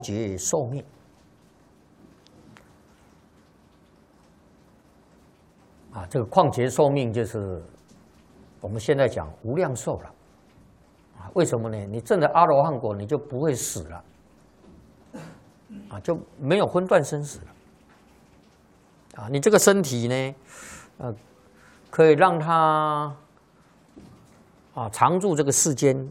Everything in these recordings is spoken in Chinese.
劫寿命。这个旷劫寿命就是我们现在讲无量寿了。为什么呢？你证了阿罗汉果，你就不会死了，就没有分段生死了。你这个身体呢，可以让它常住这个世间，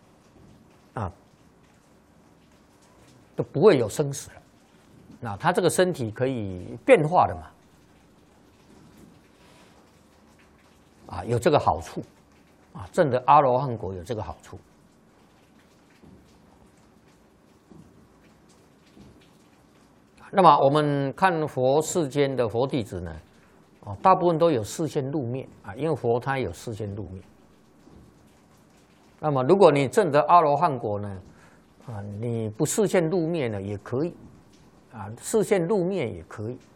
都不会有生死了。那它这个身体可以变化的嘛，有这个好处，证的阿罗汉果有这个好处。那么我们看佛世间的佛弟子呢，大部分都有示现入灭因为佛他有示现入灭。那么如果你证得阿罗汉果呢，你不示现入灭呢也可以，示现入灭也可以。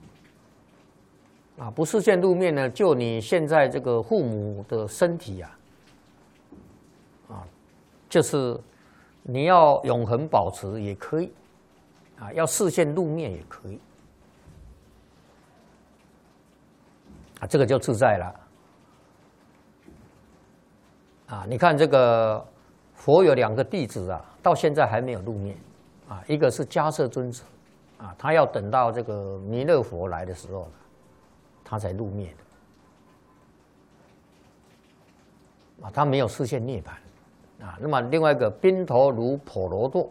不示现入灭呢，就你现在这个父母的身体就是你要永恒保持也可以，要示现入灭也可以，这个就自在了。你看这个佛有2个弟子到现在还没有入灭一个是迦叶尊者他要等到这个弥勒佛来的时候他才入灭的他没有示现涅槃那么另外一个宾头卢婆罗多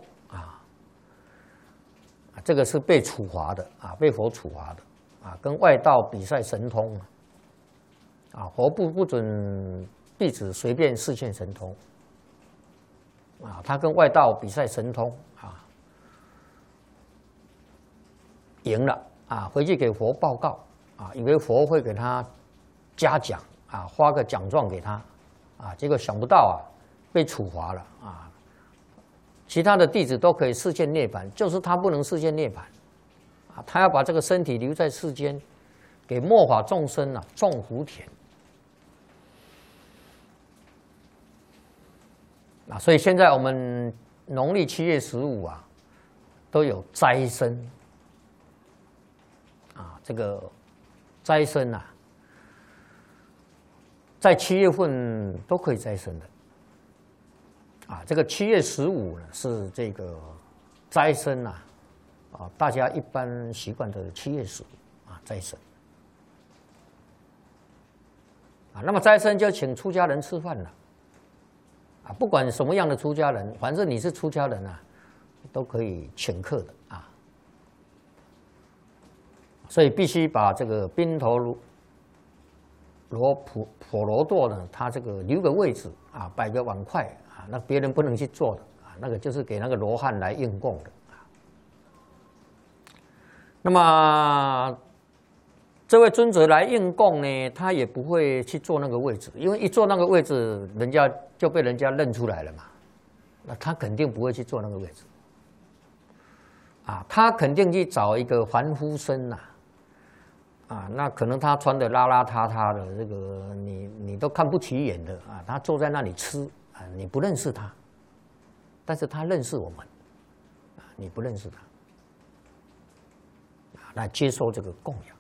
这个是被处罚的被佛处罚的跟外道比赛神通佛不准弟子随便示现神通他跟外道比赛神通赢了回去给佛报告以为佛会给他嘉奖发个奖状给他结果想不到被处罚了其他的弟子都可以示现涅槃，就是他不能示现涅槃他要把这个身体留在世间，给末法众生种福田所以现在我们农历7月15都有斋生这个斋生在7月份都可以斋生的这个7月15呢是这个斋生大家一般习惯的7月15斋生那么斋生就请出家人吃饭了不管什么样的出家人，反正你是出家人都可以请客的所以必须把这个宾头罗婆罗多呢，他这个留个位置摆个碗筷那别人不能去做的那个就是给那个罗汉来应供的那么这位尊者来应供呢，他也不会去坐那个位置，因为一坐那个位置，人家就被人家认出来了嘛。那他肯定不会去坐那个位置，他肯定去找一个凡夫僧那可能他穿的邋邋遢遢的，这个你都看不起眼的他坐在那里吃你不认识他，但是他认识我们你不认识他来接受这个供养。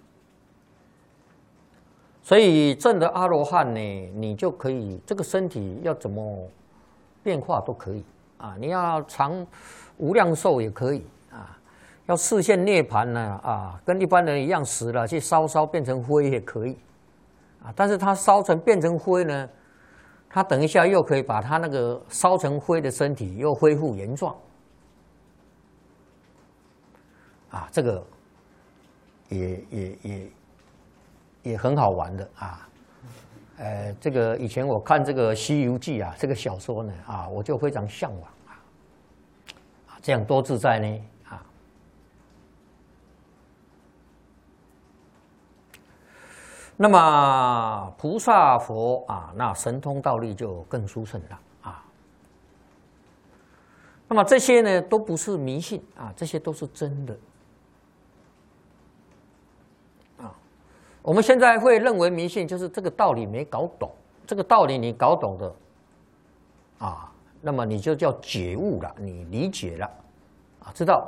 所以证得阿罗汉呢，你就可以这个身体要怎么变化都可以你要长无量寿也可以要示现涅槃呢跟一般人一样死了去烧变成灰也可以但是他烧成变成灰呢，他等一下又可以把他那个烧成灰的身体又恢复原状这个也很好玩的这个以前我看这个《西游记》这个小说呢我就非常向往这样多自在呢那么菩萨佛那神通道力就更殊胜了那么这些呢都不是迷信这些都是真的我们现在会认为迷信就是这个道理没搞懂，这个道理你搞懂的那么你就叫觉悟了，你理解了知道